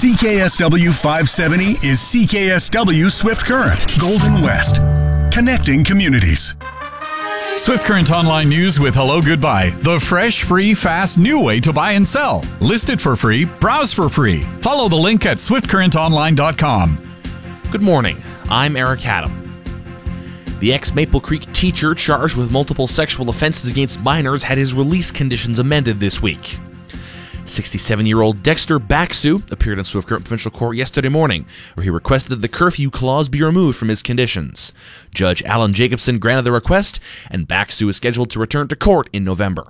CKSW 570 is CKSW Swift Current, Golden West. Connecting communities. Swift Current Online News with Hello Goodbye. The fresh, free, fast, new way to buy and sell. List it for free. Browse for free. Follow the link at swiftcurrentonline.com. Good morning. I'm Eric Adam. The ex-Maple Creek teacher charged with multiple sexual offenses against minors had his release conditions amended this week. 67-year-old Dexter Baksu appeared in Swift Current Provincial Court yesterday morning, where he requested that the curfew clause be removed from his conditions. Judge Alan Jacobson granted the request, and Baksu is scheduled to return to court in November.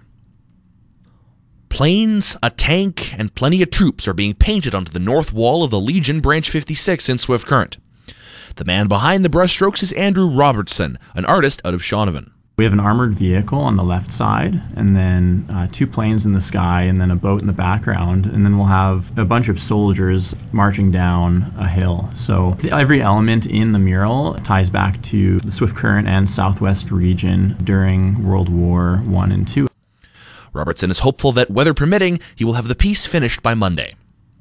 Planes, a tank, and plenty of troops are being painted onto the north wall of the Legion Branch 56 in Swift Current. The man behind the brushstrokes is Andrew Robertson, an artist out of Shaunavon. We have an armored vehicle on the left side, and then 2 planes in the sky, and then a boat in the background, and then we'll have a bunch of soldiers marching down a hill. So every element in the mural ties back to the Swift Current and Southwest region during World War I and II. Robertson is hopeful that, weather permitting, he will have the piece finished by Monday.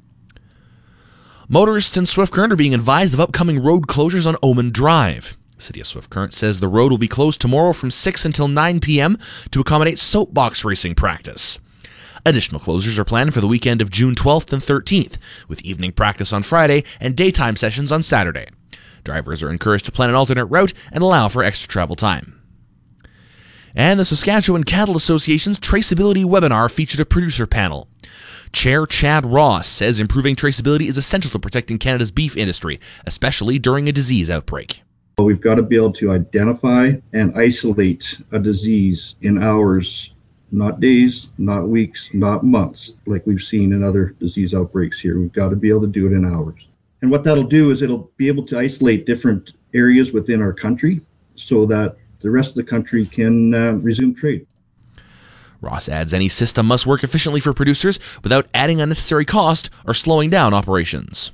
Motorists in Swift Current are being advised of upcoming road closures on Oman Drive. City of Swift Current says the road will be closed tomorrow from 6 until 9 p.m. to accommodate soapbox racing practice. Additional closures are planned for the weekend of June 12th and 13th, with evening practice on Friday and daytime sessions on Saturday. Drivers are encouraged to plan an alternate route and allow for extra travel time. And the Saskatchewan Cattle Association's traceability webinar featured a producer panel. Chair Chad Ross says improving traceability is essential to protecting Canada's beef industry, especially during a disease outbreak. We've got to be able to identify and isolate a disease in hours, not days, not weeks, not months, like we've seen in other disease outbreaks here. We've got to be able to do it in hours. And what that'll do is it'll be able to isolate different areas within our country so that the rest of the country can resume trade. Ross adds any system must work efficiently for producers without adding unnecessary cost or slowing down operations.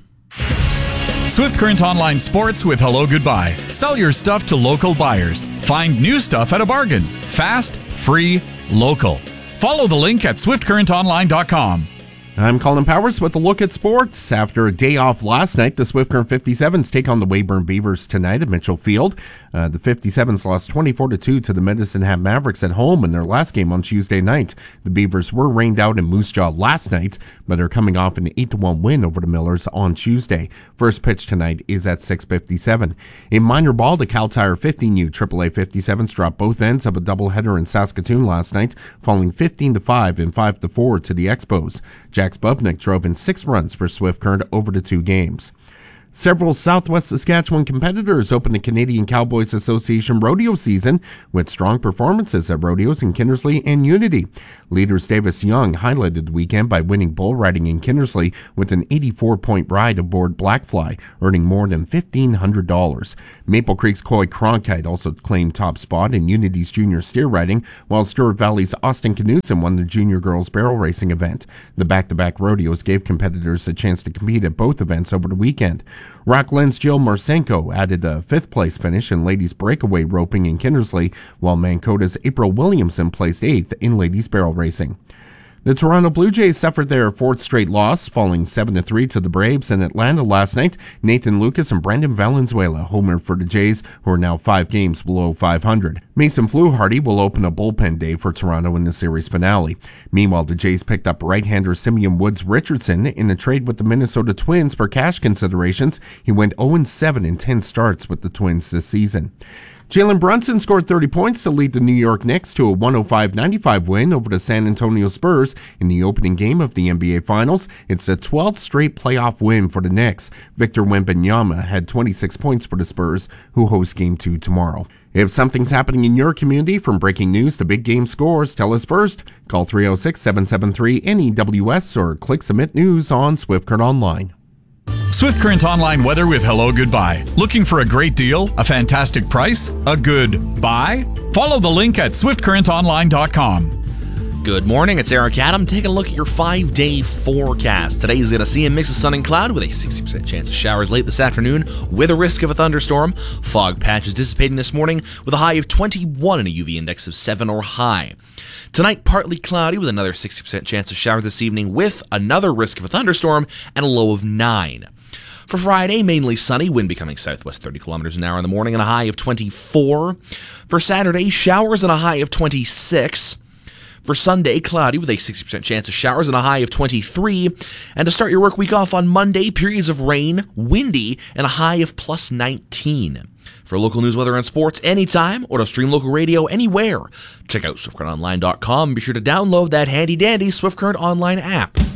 Swift Current Online Sports with Hello Goodbye. Sell your stuff to local buyers. Find new stuff at a bargain. Fast, free, local. Follow the link at swiftcurrentonline.com. I'm Colin Powers with a look at sports. After a day off last night, the Swift Current 57s take on the Weyburn Beavers tonight at Mitchell Field. The 57s lost 24-2 to the Medicine Hat Mavericks at home in their last game on Tuesday night. The Beavers were rained out in Moose Jaw last night, but are coming off an 8-1 win over the Millers on Tuesday. First pitch tonight is at 6:57. In minor ball, the Cal Tire 15U AAA 57s dropped both ends of a doubleheader in Saskatoon last night, falling 15-5 and 5-4 to the Expos. Jack Bubnick drove in 6 runs for Swift Current over the 2 games. Several Southwest Saskatchewan competitors opened the Canadian Cowboys Association rodeo season with strong performances at rodeos in Kindersley and Unity. Leaders Davis Young highlighted the weekend by winning bull riding in Kindersley with an 84-point ride aboard Blackfly, earning more than $1,500. Maple Creek's Coy Cronkite also claimed top spot in Unity's junior steer riding, while Stewart Valley's Austin Knudsen won the junior girls barrel racing event. The back-to-back rodeos gave competitors a chance to compete at both events over the weekend. Rockland's Jill Marsenko added a 5th-place finish in ladies breakaway roping in Kindersley, while Mancota's April Williamson placed 8th in ladies barrel racing. The Toronto Blue Jays suffered their 4th straight loss, falling 7-3 to the Braves in Atlanta last night. Nathan Lucas and Brandon Valenzuela homered for the Jays, who are now 5 games below .500. Mason Fluharty will open a bullpen day for Toronto in the series finale. Meanwhile, the Jays picked up right-hander Simeon Woods Richardson in a trade with the Minnesota Twins for cash considerations. He went 0-7 in 10 starts with the Twins this season. Jalen Brunson scored 30 points to lead the New York Knicks to a 105-95 win over the San Antonio Spurs in the opening game of the NBA Finals. It's the 12th straight playoff win for the Knicks. Victor Wembanyama had 26 points for the Spurs, who host Game 2 tomorrow. If something's happening in your community, from breaking news to big game scores, tell us first. Call 306-773-NEWS or click Submit News on Swift Current Online. Swift Current Online weather with Hello Goodbye. Looking for a great deal, a fantastic price, a good buy? Follow the link at swiftcurrentonline.com. Good morning, it's Eric Adam taking a look at your 5-day forecast. Today is going to see a mix of sun and cloud with a 60% chance of showers late this afternoon with a risk of a thunderstorm. Fog patches dissipating this morning with a high of 21 and a UV index of 7 or high. Tonight, partly cloudy with another 60% chance of showers this evening with another risk of a thunderstorm and a low of 9. For Friday, mainly sunny, wind becoming southwest 30 kilometers an hour in the morning and a high of 24. For Saturday, showers and a high of 26. For Sunday, cloudy with a 60% chance of showers and a high of 23. And to start your work week off on Monday, periods of rain, windy, and a high of plus 19. For local news, weather, and sports anytime, or to stream local radio anywhere, check out SwiftCurrentOnline.com. Be sure to download that handy-dandy Swift Current Online app.